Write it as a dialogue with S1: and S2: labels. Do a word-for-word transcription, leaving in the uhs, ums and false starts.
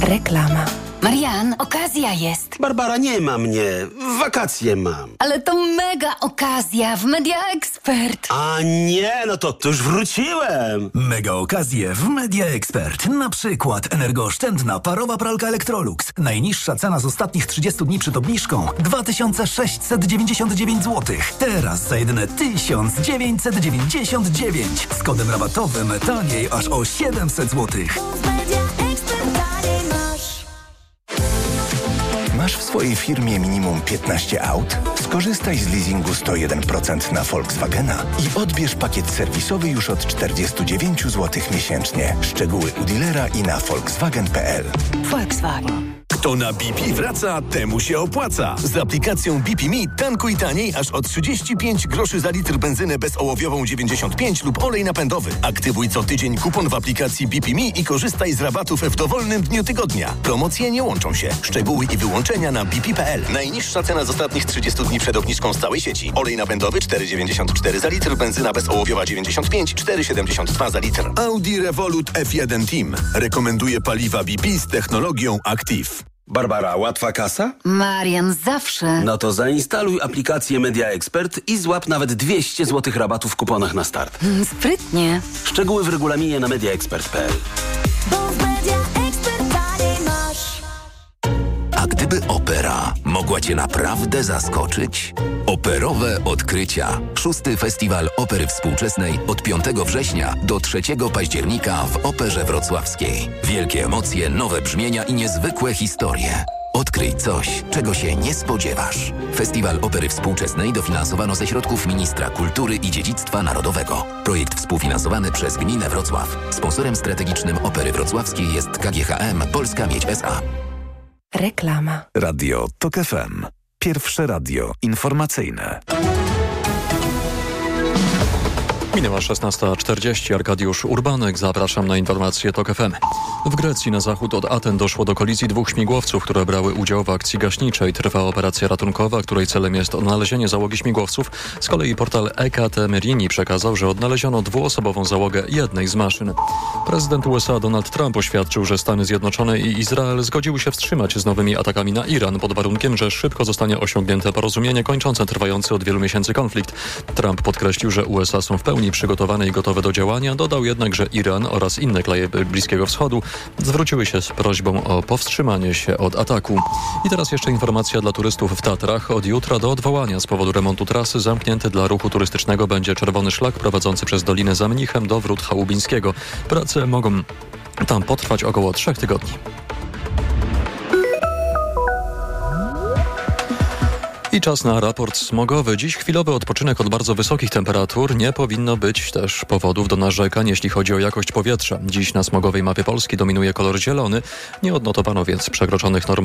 S1: Reklama.
S2: Marian, okazja jest.
S3: Barbara, nie ma mnie. Wakacje mam.
S2: Ale to mega okazja w Media Expert.
S3: A nie, no to, to już wróciłem.
S4: Mega okazje w Media Expert. Na przykład energooszczędna parowa pralka Electrolux. Najniższa cena z ostatnich trzydziestu dni przed obniżką dwa tysiące sześćset dziewięćdziesiąt dziewięć złotych. Teraz za jedyne tysiąc dziewięćset dziewięćdziesiąt dziewięć. Z kodem rabatowym taniej aż o siedemset złotych.
S5: Masz w swojej firmie minimum piętnaście aut? Skorzystaj z leasingu sto jeden procent na Volkswagena i odbierz pakiet serwisowy już od czterdzieści dziewięć złotych miesięcznie. Szczegóły u dealera i na volkswagen kropka p l.
S2: Volkswagen.
S6: Kto na B P wraca, temu się opłaca. Z aplikacją B P Me tankuj taniej aż o trzydzieści pięć groszy za litr benzynę bezołowiową dziewięćdziesiąt pięć lub olej napędowy. Aktywuj co tydzień kupon w aplikacji B P Me i korzystaj z rabatów w dowolnym dniu tygodnia. Promocje nie łączą się. Szczegóły i wyłączenia na b p kropka p l. Najniższa cena z ostatnich trzydziestu dni przed obniżką z całej sieci. Olej napędowy cztery dziewięćdziesiąt cztery za litr, benzyna bezołowiowa dziewięćdziesiąt pięć, cztery siedemdziesiąt dwa za litr. Audi Revolut F jeden Team rekomenduje paliwa B P z technologią Active.
S3: Barbara, łatwa kasa?
S2: Marian, zawsze.
S3: No to zainstaluj aplikację Media Expert i złap nawet dwieście złotych rabatu w kuponach na start.
S2: Mm, Sprytnie.
S3: Szczegóły w regulaminie na media expert kropka p l.
S7: A gdyby opera mogła Cię naprawdę zaskoczyć? Operowe odkrycia. Szósty Festiwal Opery Współczesnej od piątego września do trzeciego października w Operze Wrocławskiej. Wielkie emocje, nowe brzmienia i niezwykłe historie. Odkryj coś, czego się nie spodziewasz. Festiwal Opery Współczesnej dofinansowano ze środków Ministra Kultury i Dziedzictwa Narodowego. Projekt współfinansowany przez Gminę Wrocław. Sponsorem strategicznym Opery Wrocławskiej jest K G H M Polska Miedź S A.
S1: Reklama.
S5: Radio Tok F M. Pierwsze radio informacyjne.
S8: Minęła szesnasta czterdzieści. Arkadiusz Urbanek. Zapraszam na informacje Tok F M. W Grecji na zachód od Aten doszło do kolizji dwóch śmigłowców, które brały udział w akcji gaśniczej. Trwa operacja ratunkowa, której celem jest odnalezienie załogi śmigłowców. Z kolei portal E K T Merini przekazał, że odnaleziono dwuosobową załogę jednej z maszyn. Prezydent U S A Donald Trump oświadczył, że Stany Zjednoczone i Izrael zgodziły się wstrzymać z nowymi atakami na Iran pod warunkiem, że szybko zostanie osiągnięte porozumienie kończące trwający od wielu miesięcy konflikt. Trump podkreślił, że U S A są w pełni przygotowane i gotowe do działania. Dodał jednak, że Iran oraz inne kraje Bliskiego Wschodu zwróciły się z prośbą o powstrzymanie się od ataku. I teraz jeszcze informacja dla turystów w Tatrach. Od jutra do odwołania z powodu remontu trasy zamknięty dla ruchu turystycznego będzie czerwony szlak prowadzący przez Dolinę za Mnichem do Wrót Chałubińskiego. Prace mogą tam potrwać około trzech tygodni. I czas na raport smogowy. Dziś chwilowy odpoczynek od bardzo wysokich temperatur. Nie powinno być też powodów do narzekań, jeśli chodzi o jakość powietrza. Dziś na smogowej mapie Polski dominuje kolor zielony. Nie odnotowano więc przekroczonych norm